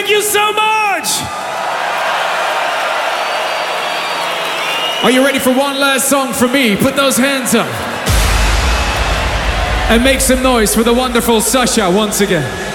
thank you so much. Are you ready for one last song from me? Put those hands up. And make some noise for the wonderful Sasha once again.